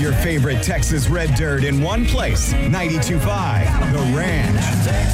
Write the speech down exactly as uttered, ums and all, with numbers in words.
your favorite Texas Red Dirt in one place. ninety-two point five The Ranch.